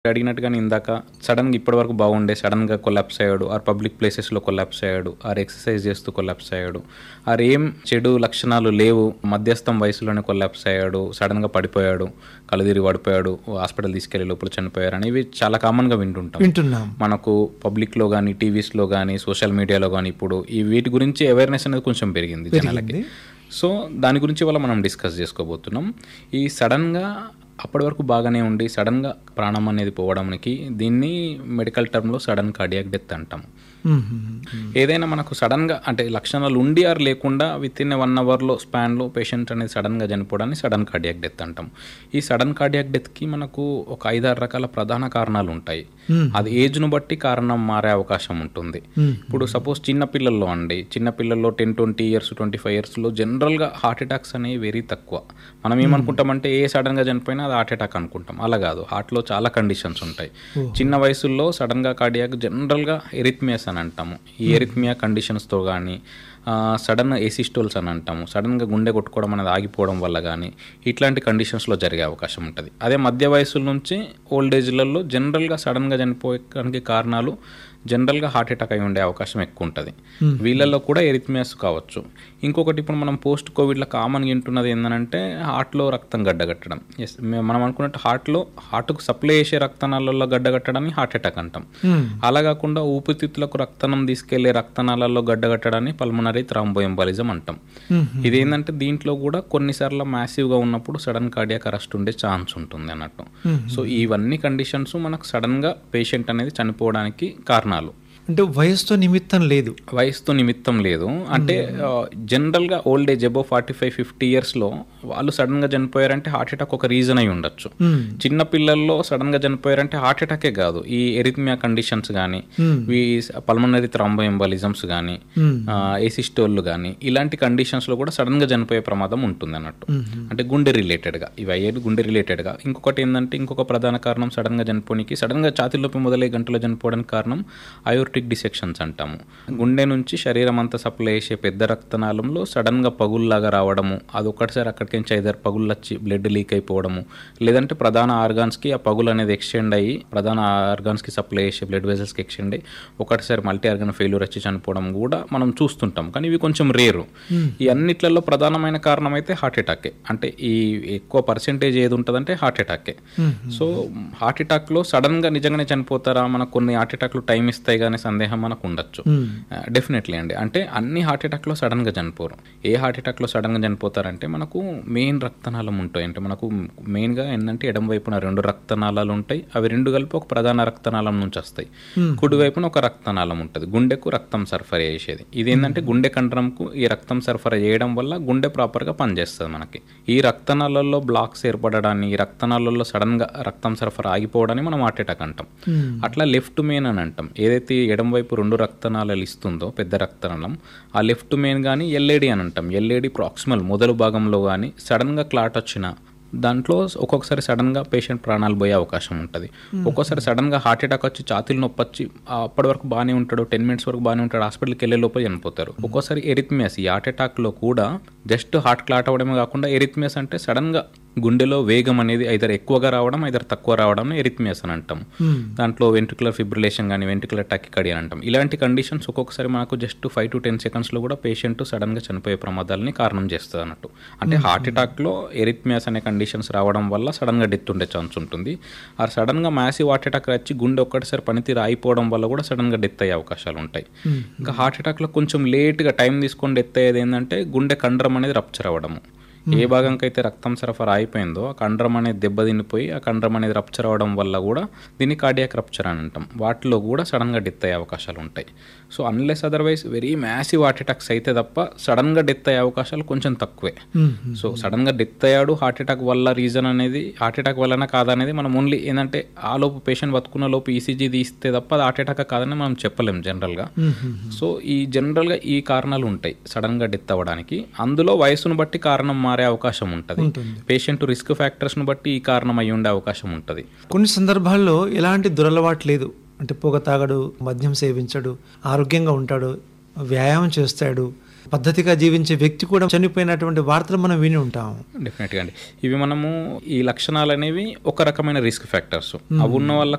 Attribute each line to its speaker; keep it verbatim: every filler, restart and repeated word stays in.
Speaker 1: అడిగినట్టుగానే ఇందాక సడన్‌గా ఇప్పటివరకు బాగుండే సడన్‌గా కొలాప్స్ అయ్యాడు. ఆర్ పబ్లిక్ ప్లేసెస్‌లో కొలాప్స్ అయ్యాడు. ఆర్ ఎక్సర్సైజ్ చేస్తూ కొలాప్స్ అయ్యాడు. ఆర్ ఏం చెడు లక్షణాలు లేవు. మధ్యస్థం వయసులోనే కొలాప్స్ అయ్యాడు. సడన్‌గా పడిపోయాడు. కళ్ళు తిరిగి పడిపోయాడు. హాస్పిటల్ తీసుకెళ్లే లోపల చనిపోయారు అనేవి చాలా కామన్‌గా వింటుంటాం.
Speaker 2: వింటున్నాం.
Speaker 1: మనకు పబ్లిక్‌లో గానీ, టీవీస్‌లో గానీ, సోషల్ మీడియాలో గానీ ఇప్పుడు ఈ వీటి గురించి అవేర్‌నెస్ అనేది కొంచెం పెరిగింది జనాలకి. సో దాని గురించి వల్ల మనం డిస్కస్ చేసుకోబోతున్నాం. ఈ సడన్‌గా అప్పటి వరకు బాగానే ఉండి సడన్గా ప్రాణం అనేది పోవడానికి దీన్ని మెడికల్ టర్మ్లో సడన్ కార్డియాక్ డెత్ అంటాం. ఏదైనా మనకు సడన్గా అంటే లక్షణాలు ఉండి ఆర్ లేకుండా విత్ ఇన్ వన్ అవర్లో స్పాన్లో పేషెంట్ అనేది సడన్గా చనిపోవడాన్ని సడన్ కార్డియాక్ డెత్ అంటాం. ఈ సడన్ కార్డియాక్ డెత్కి మనకు ఒక ఐదారు రకాల ప్రధాన కారణాలు ఉంటాయి. అది ఏజ్ను బట్టి కారణం మారే అవకాశం ఉంటుంది. ఇప్పుడు సపోజ్ చిన్నపిల్లల్లో అండి చిన్నపిల్లల్లో ten twenty years twenty five ఇయర్స్లో జనరల్గా హార్ట్ అటాక్స్ అనేవి వెరీ తక్కువ. మనం ఏమనుకుంటామంటే ఏ సడన్గా చనిపోయినా అది హార్ట్ అటాక్ అనుకుంటాం. అలా కాదు, హార్ట్లో చాలా కండిషన్స్ ఉంటాయి. చిన్న వయసుల్లో సడన్గా కార్డియాక్ జనరల్గా ఎరిథ్మియాస్ అని అంటాము. ఈ ఎరిథ్మియా కండిషన్స్తో కానీ సడన్ ఏసిస్టోల్స్ అని అంటాము. సడన్గా గుండె కొట్టుకోవడం అనేది ఆగిపోవడం వల్ల కానీ ఇట్లాంటి కండిషన్స్లో జరిగే అవకాశం ఉంటుంది. అదే మధ్య వయసుల నుంచి ఓల్డ్ ఏజ్లలో జనరల్గా సడన్గా చనిపోయడానికి కారణాలు జనరల్గా హార్ట్ అటాక్ అయి ఉండే అవకాశం ఎక్కువ ఉంటుంది. వీళ్ళల్లో కూడా ఎరిథ్మియాస్ కావచ్చు. ఇంకొకటి ఇప్పుడు మనం పోస్ట్ కోవిడ్లో కామన్గా వింటున్నది ఏంటంటే హార్ట్లో రక్తం గడ్డగట్టడం. ఎస్, మనం అనుకున్నట్టు హార్ట్లో హార్ట్కు సప్లై చేసే రక్తనాళాల్లో గడ్డగట్టడాన్ని హార్ట్ అటాక్ అంటాం. అలా కాకుండా ఊపిరితిత్తులకు రక్తనం తీసుకెళ్లే రక్తనాళాల్లో గడ్డగట్టడాన్ని పల్మనరీ థ్రాంబోఎంబాలిజం అంటాం. ఇదేంటంటే దీంట్లో కూడా కొన్నిసార్లు మ్యాసివ్గా ఉన్నప్పుడు సడన్ కార్డియాక్ అరెస్ట్ ఉండే ఛాన్స్ ఉంటుంది అన్నట్టు. సో ఇవన్నీ కండిషన్స్ మనకు సడన్గా పేషెంట్ అనేది చనిపోవడానికి కారణాలు.
Speaker 2: అంటే వయసుతో నిమిత్తం లేదు.
Speaker 1: వయసుతో నిమిత్తం లేదు అంటే జనరల్గా old age above forty five fifty ఇయర్స్లో వాళ్ళు సడన్గా చనిపోయారంటే హార్ట్ అటాక్ ఒక రీజన్ అయి ఉండొచ్చు. చిన్న పిల్లల్లో సడన్గా చనిపోయారంటే హార్ట్ అటాకే కాదు, ఈ ఎరిథ్మియా కండిషన్స్ కానీ ఈ పల్మనరీ థ్రాంబోఎంబాలిజమ్స్ కానీ ఏసిస్టోళ్ళు కానీ ఇలాంటి కండిషన్స్లో కూడా సడన్గా చనిపోయే ప్రమాదం ఉంటుంది అన్నట్టు. అంటే గుండె రిలేటెడ్గా ఇవి అయ్యేది గుండె రిలేటెడ్గా. ఇంకొకటి ఏంటంటే ఇంకొక ప్రధాన కారణం సడన్గా చనిపోనికి సడన్గా ఛాతీలోపి మొదలై గంటలో చనిపోవడానికి కారణం అయోర్టిక్ డిసెక్షన్స్ అంటాము. గుండె నుంచి శరీరం అంతా సప్లై చేసే పెద్ద రక్తనాళంలో సడన్గా పగుల్లాగా రావడము, అది ఒకటిసారి అక్కడికి ఐదారు పగుళ్ళు వచ్చి బ్లడ్ లీక్ అయిపోవడము, లేదంటే ప్రధాన ఆర్గాన్స్కి ఆ పగులు అనేది ఎక్స్టెండ్ అయ్యి ప్రధాన ఆర్గాన్స్కి సప్లై చేసే బ్లడ్ వెజల్స్కి ఎక్స్టెండ్ అయ్యి ఒకటిసారి మల్టీ ఆర్గాన్ ఫెయిల్యూర్ వచ్చి చనిపోవడం కూడా మనం చూస్తుంటాం. కానీ ఇవి కొంచెం రేరు. ఈ అన్నిట్లలో ప్రధానమైన కారణం అయితే హార్ట్ అటాకే. అంటే ఈ ఎక్కువ పర్సెంటేజ్ ఏది ఉంటుందంటే హార్ట్ అటాకే. సో హార్ట్ అటాక్లో సడన్గా నిజంగానే చనిపోతారా? మనకు కొన్ని హార్ట్ అటాక్లు టైం ఇస్తాయి కానీ సందేహం మనకు ఉండొచ్చు. డెఫినెట్లీ అండి. అంటే అన్ని హార్ట్ అటాక్లో సడన్గా చనిపోరు. ఏ హార్ట్ అటాక్లో సడన్గా చనిపోతారంటే మనకు మెయిన్ రక్తనాళం ఉంటాయి. అంటే మనకు మెయిన్గా ఏంటంటే ఎడమ వైపున రెండు రక్తనాళాలు ఉంటాయి. అవి రెండు కలిపి ఒక ప్రధాన రక్తనాళం నుంచి వస్తాయి. కుడి వైపున ఒక రక్తనాళం ఉంటుంది గుండెకు రక్తం సరఫరా చేసేది. ఇది ఏంటంటే గుండె కండరంకు ఈ రక్తం సరఫరా చేయడం వల్ల గుండె ప్రాపర్గా పనిచేస్తుంది మనకి. ఈ రక్తనాళాల్లో బ్లాక్స్ ఏర్పడడాన్ని, ఈ రక్తనాళాల్లో సడన్గా రక్తం సరఫరా ఆగిపోవడాన్ని మనం హార్ట్ అటాక్ అంటాం. అట్లా లెఫ్ట్ మెయిన్ అని అంటాం. ఏదైతే ఎడమవైపు రెండు రక్తనాళాలు ఇస్తుందో పెద్ద రక్తనాళం, ఆ లెఫ్ట్ మెయిన్ కానీ ఎల్ఏడి అని అంటాం. ఎల్ఏడి ప్రాక్సిమల్ మొదలు భాగంలో కానీ సడన్గా క్లాట్ వచ్చిన దాంట్లో ఒక్కొక్కసారి సడన్గా పేషెంట్ ప్రాణాలు పోయే అవకాశం ఉంటుంది. ఒక్కోసారి సడన్గా హార్ట్ అటాక్ వచ్చి ఛాతీలు నొప్పి వచ్చి అప్పటి వరకు బాగానే ఉంటాడు, టెన్ మినిట్స్ వరకు బాగానే ఉంటాడు, హాస్పిటల్కి వెళ్ళే లోపల చనిపోతారు. ఒక్కోసారి ఎరిథ్మియాస్, ఈ హార్ట్ అటాక్లో కూడా జస్ట్ హార్ట్ క్లాట్ అవ్వడమే కాకుండా ఎరిథ్మియాస్ అంటే సడన్గా గుండెలో వేగం అనేది ఐదర్ ఎక్కువగా రావడం ఐదర్ తక్కువ రావడం ఎరిథ్మియాస్ అని అంటాం. దాంట్లో వెంట్రుకులర్ ఫిబ్రిలేషన్ కానీ వెంట్రుకులర్ టాకికార్డియా అని అంటాం. ఇలాంటి కండిషన్స్ ఒక్కొక్కసారి మనకు జస్ట్ ఫైవ్ టు టెన్ సెకండ్స్లో కూడా పేషెంట్ సడన్గా చనిపోయే ప్రమాదాలని కారణం చేస్తుంది అన్నట్టు. అంటే హార్ట్ అటాక్లో ఎరిథ్మియాస్ అనే కండిషన్స్ రావడం వల్ల సడన్గా డెత్ ఉండే ఛాన్స్ ఉంటుంది. ఆ సడన్గా మ్యాసివ్ హార్ట్ అటాక్ వచ్చి గుండె ఒక్కటిసారి పనితీరు అయిపోవడం వల్ల కూడా సడన్గా డెత్ అయ్యే అవకాశాలు ఉంటాయి. ఇంకా హార్ట్ అటాక్లో కొంచెం లేట్గా టైం తీసుకొని డెత్ అయ్యేది ఏంటంటే గుండె కండరం అనేది రప్చర్ అవ్వడము. ఏ భాగంకి అయితే రక్తం సరఫరా అయిపోయిందో ఆ కండరం అనేది దెబ్బతినిపోయి ఆ కండరం అనేది రప్చర్ అవ్వడం వల్ల కూడా దీన్ని కార్డియాక్ రప్చర్ అని అంటాం. వాటిలో కూడా సడన్గా డెత్ అయ్యే అవకాశాలు ఉంటాయి. So unless otherwise very massive heart attacks అయితే తప్ప సడన్గా డెత్ అయ్యే అవకాశాలు కొంచెం తక్కువే. సో సడన్గా డెత్ అయ్యాడు హార్ట్ అటాక్ వల్ల రీజన్ అనేది హార్ట్ అటాక్ వల్లనే కాదనేది మనం ఓన్లీ ఏంటంటే ఆ లోపు పేషెంట్ బతుకున్న లోపు ఈసీజీ తీస్తే తప్ప అది హార్ట్ అటాక్ కాదని మనం చెప్పలేం జనరల్గా. సో ఈ జనరల్గా ఈ కారణాలు ఉంటాయి సడన్గా డెత్ అవ్వడానికి. అందులో వయసును బట్టి కారణం మారే అవకాశం ఉంటుంది. పేషెంట్ రిస్క్ ఫ్యాక్టర్స్ ను బట్టి ఈ కారణం అయి ఉండే అవకాశం ఉంటుంది.
Speaker 2: కొన్ని సందర్భాల్లో ఎలాంటి దురలవాటు లేదు, అంటే పొగ తాగడు, మద్యం సేవించడు, ఆరోగ్యంగా ఉంటాడు, వ్యాయామం చేస్తాడు, పద్ధతిగా జీవించే వ్యక్తి కూడా చనిపోయినటువంటి వార్తలు మనం విని ఉంటాము.
Speaker 1: డెఫినెట్గా అండి. ఇవి మనము ఈ లక్షణాలు అనేవి ఒక రకమైన రిస్క్ ఫ్యాక్టర్స్. అవి ఉన్న వాళ్ళ